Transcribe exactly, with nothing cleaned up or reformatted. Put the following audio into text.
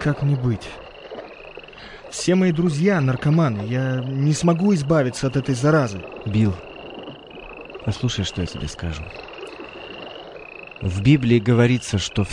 как мне быть? Все мои друзья наркоманы. Я не смогу избавиться от этой заразы. Билл, послушай, что я тебе скажу. В Библии говорится, что